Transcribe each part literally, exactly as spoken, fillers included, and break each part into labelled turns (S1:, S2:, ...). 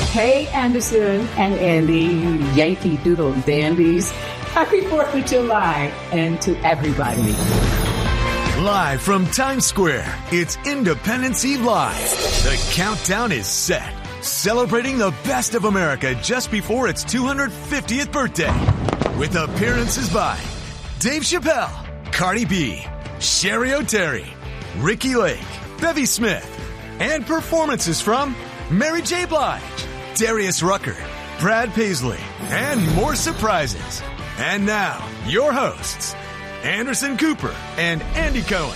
S1: Hey, Anderson and Andy, Yankee Doodle Dandies. Happy fourth of July, and to everybody.
S2: Live from Times Square, it's Independence Eve Live. The countdown is set, celebrating the best of America just before its two hundred fiftieth birthday. With appearances by Dave Chappelle, Cardi B, Sherry O'Terry, Ricky Lake, Bevy Smith, and performances from Mary J. Blige, Darius Rucker, Brad Paisley, and more surprises. And now, your hosts, Anderson Cooper and Andy Cohen.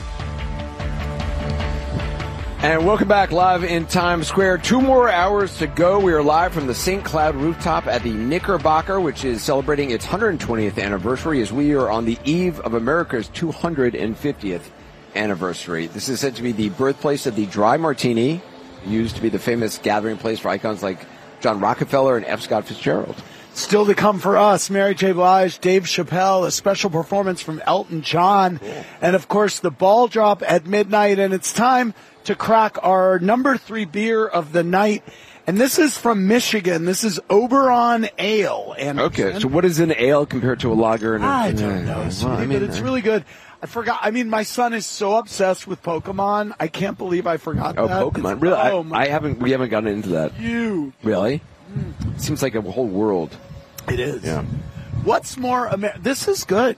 S3: And welcome back live in Times Square. Two more hours to go. We are live from the Saint Cloud rooftop at the Knickerbocker, which is celebrating its one hundred twentieth anniversary as we are on the eve of America's two hundred fiftieth anniversary. This is said to be the birthplace of the Dry Martini, used to be the famous gathering place for icons like John Rockefeller and F. Scott Fitzgerald.
S4: Still to come for us, Mary J. Blige, Dave Chappelle, a special performance from Elton John, cool. And of course the ball drop at midnight, and it's time to crack our number three beer of the night. And this is from Michigan. This is Oberon Ale. And
S3: okay, so what is an ale compared to a lager? And a,
S4: I don't know,
S3: well,
S4: sweetie,
S3: I mean,
S4: but it's really good. I forgot. I mean, my son is so obsessed with Pokemon. I can't believe I forgot
S3: oh,
S4: that.
S3: Pokemon.
S4: It's,
S3: really?
S4: oh,
S3: I, I haven't. We haven't gotten into that.
S4: You
S3: really? Mm. Seems like a whole world.
S4: It is.
S3: Yeah.
S4: What's more? Amer- this is good.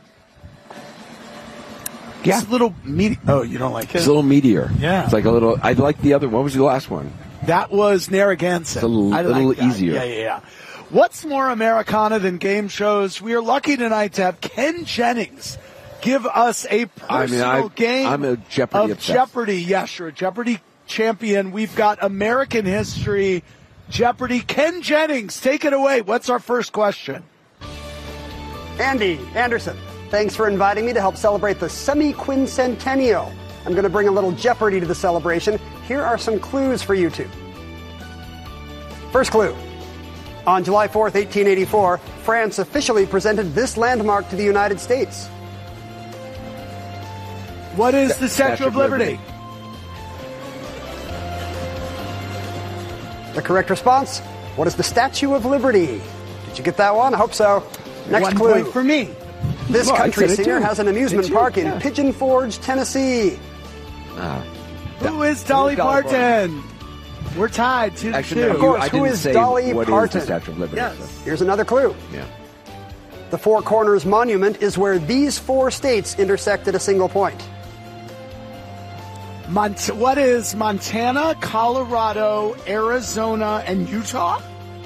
S4: Yeah. It's a little meteor. Oh, you don't like it?
S3: It's a little meteor.
S4: Yeah.
S3: It's like a little. I like the other. What was the last one?
S4: That was Narragansett.
S3: It's a little,
S4: I
S3: little
S4: like that.
S3: easier.
S4: Yeah, yeah, yeah. What's more Americana than game shows? We are lucky tonight to have Ken Jennings give us a personal
S3: I mean, I,
S4: game
S3: I'm a Jeopardy
S4: of
S3: obsessed.
S4: Jeopardy. Yes, you're a Jeopardy champion. We've got American history, Jeopardy. Ken Jennings, take it away. What's our first question?
S5: Andy Anderson, thanks for inviting me to help celebrate the semi-quincentennial. I'm going to bring a little Jeopardy to the celebration. Here are some clues for you two. First clue. On July fourth, eighteen eighty-four, France officially presented this landmark to the United States.
S4: What is the Statue of Liberty?
S5: The correct response, what is the Statue of Liberty? Did you get that one? I hope so. Next
S4: one
S5: clue.
S4: Point for me.
S5: This
S3: well,
S5: country singer
S3: too.
S5: has an amusement
S3: Did
S5: park
S3: you?
S5: in
S3: Yeah.
S5: Pigeon Forge, Tennessee.
S3: Uh,
S4: Who is Dolly
S3: Dolly
S4: Parton? We're tied two to
S3: Actually,
S4: two.
S3: no,
S5: Of course,
S3: I
S5: who
S3: didn't
S5: is
S3: say
S5: Dolly
S3: what
S5: Parton?
S3: is the Statue of Liberty.
S4: Yes.
S3: So,
S5: Here's another clue.
S3: yeah.
S5: The Four Corners Monument is where these four states intersect at a single point.
S4: Mont- what is Montana, Colorado, Arizona, and Utah?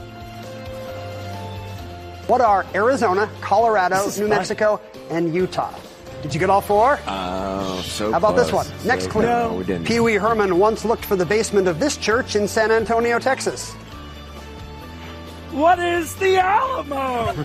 S5: What are Arizona, Colorado,
S4: This is
S5: New
S4: fun.
S5: Mexico, and Utah? Did you get all four?
S3: Oh, so
S5: How about this
S3: close.
S5: one? Next
S3: So
S5: clue.
S3: close. No, we didn't.
S5: Pee Wee Herman once looked for the basement of this church in San Antonio, Texas.
S4: What is the Alamo?